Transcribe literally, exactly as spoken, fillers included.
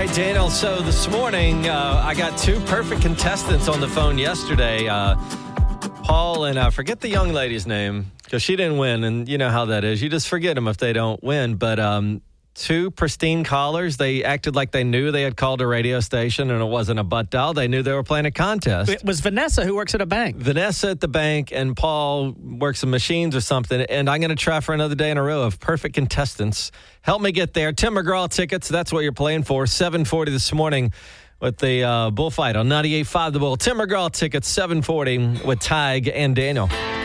right, Daniel. So this morning, uh, I got two perfect contestants on the phone yesterday. Uh, Paul and I uh, forget the young lady's name because she didn't win. And you know how that is. You just forget them if they don't win. But um, two pristine callers. They acted like they knew they had called a radio station and it wasn't a butt dial. They knew they were playing a contest. It was Vanessa, who works at a bank. Vanessa at the bank and Paul works in machines or something. And I'm going to try for another day in a row of perfect contestants. Help me get there. Tim McGraw tickets. That's what you're playing for. seven forty this morning with the uh, bullfight on ninety-eight point five The Bull. Tim McGraw tickets, seven forty with Tig and Daniel.